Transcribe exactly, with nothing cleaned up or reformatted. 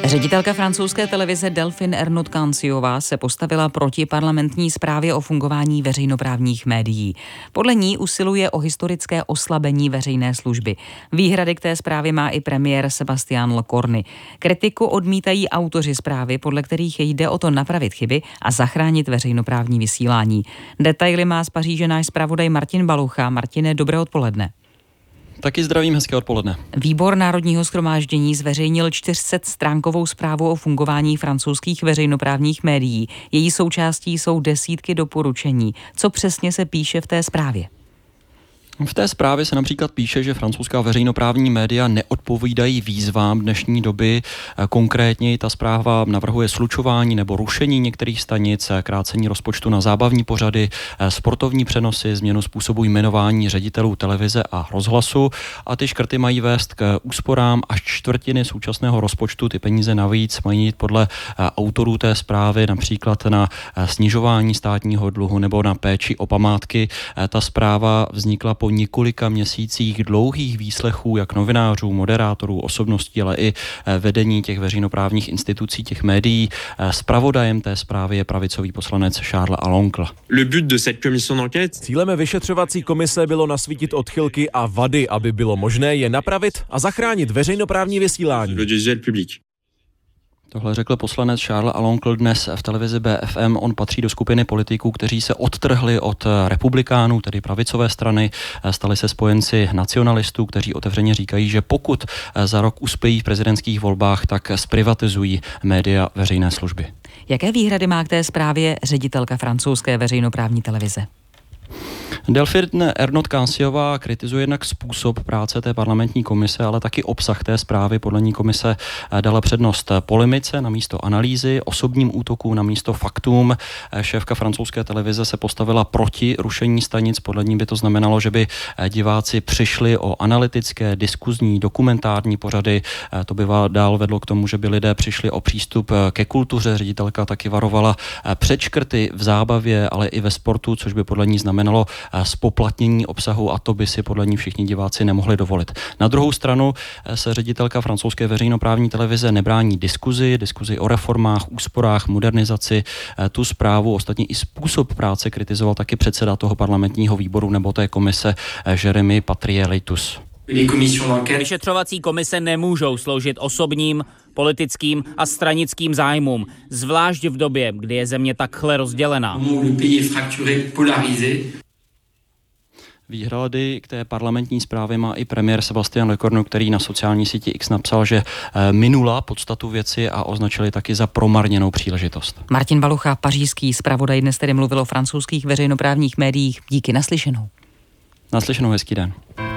Ředitelka francouzské televize Delphine Ernotte-Canciová se postavila proti parlamentní zprávě o fungování veřejnoprávních médií. Podle ní usiluje o historické oslabení veřejné služby. Výhrady k té zprávě má i premiér Sébastien Lecornu. Kritiku odmítají autoři zprávy, podle kterých jde o to napravit chyby a zachránit veřejnoprávní vysílání. Detaily má z Paříže náš zpravodaj Martin Balucha. Martine, dobré odpoledne. Taky zdravím, hezké odpoledne. Výbor Národního shromáždění zveřejnil čtyřsetstránkovou zprávu o fungování francouzských veřejnoprávních médií. Její součástí jsou desítky doporučení. Co přesně se píše v té zprávě? V té zprávě se například píše, že francouzská veřejnoprávní média neodpovídají výzvám dnešní doby. Konkrétně ta zpráva navrhuje slučování nebo rušení některých stanic, krácení rozpočtu na zábavní pořady, sportovní přenosy, změnu způsobu jmenování ředitelů televize a rozhlasu. A ty škrty mají vést k úsporám až čtvrtiny současného rozpočtu. Ty peníze navíc mají jít podle autorů té zprávy například na snižování státního dluhu nebo na péči o památky. Ta zpráva vznikla po několika měsících dlouhých výslechů jak novinářů, moderátorů, osobností, ale i vedení těch veřejnoprávních institucí, těch médií. Zpravodajem té zprávy je pravicový poslanec Charles Aloncle. Cílem vyšetřovací komise bylo nasvítit odchylky a vady, aby bylo možné je napravit a zachránit veřejnoprávní vysílání. Tohle řekl poslanec Charles Aloncle dnes v televizi B F M. On patří do skupiny politiků, kteří se odtrhli od republikánů, tedy pravicové strany, stali se spojenci nacionalistů, kteří otevřeně říkají, že pokud za rok uspějí v prezidentských volbách, tak zprivatizují média veřejné služby. Jaké výhrady má k té zprávě ředitelka francouzské veřejnoprávní televize? Delphine Ernotte-Canciová kritizuje jednak způsob práce té parlamentní komise, ale taky obsah té zprávy. Podle ní komise dala přednost polemice na místo analýzy, osobním útokům na místo faktům. Šéfka francouzské televize se postavila proti rušení stanic. Podle ní by to znamenalo, že by diváci přišli o analytické, diskuzní, dokumentární pořady. To by dál vedlo k tomu, že by lidé přišli o přístup ke kultuře. Ředitelka taky varovala před škrty v zábavě, ale i ve sportu, což by podle ní znamenalo zpoplatnění obsahu a to by si podle ní všichni diváci nemohli dovolit. Na druhou stranu se ředitelka francouzské veřejnoprávní televize nebrání diskuzi, diskuzi o reformách, úsporách, modernizaci. Tu zprávu, ostatně i způsob práce kritizoval taky předseda toho parlamentního výboru nebo té komise Jérémy Patrier-Leitus. Vyšetřovací komise nemůžou sloužit osobním, politickým a stranickým zájmům, zvlášť v době, kdy je země takhle rozdělená. Výhrady k té parlamentní zprávě má i premiér Sébastien Lecornu, který na sociální síti X napsal, že minula podstatu věci a označili taky za promarněnou příležitost. Martin Balucha, pařížský zpravodaj, dnes tedy mluvil o francouzských veřejnoprávních médiích. Díky, naslyšenou. Naslyšenou, hezký den.